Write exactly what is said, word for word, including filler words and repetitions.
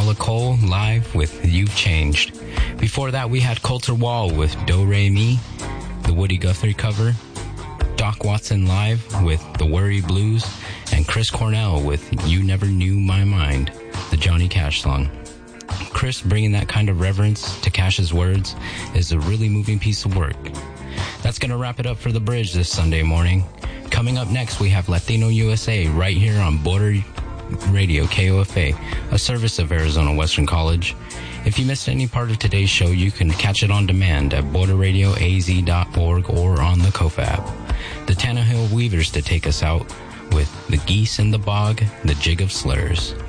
Ella Cole live with You've Changed. Before that, we had Coulter Wall with Do Re Mi, the Woody Guthrie cover, Doc Watson live with The Worry Blues, and Chris Cornell with You Never Knew My Mind, the Johnny Cash song. Chris bringing that kind of reverence to Cash's words is a really moving piece of work. That's going to wrap it up for The Bridge this Sunday morning. Coming up next, we have Latino U S A right here on Border Radio K O F A, a service of Arizona Western College. If you missed any part of today's show, you can catch it on demand at border radio a z dot org or on the Kofa app. The Tannehill Weavers to take us out with The Geese in the Bog, The Jig of Slurs.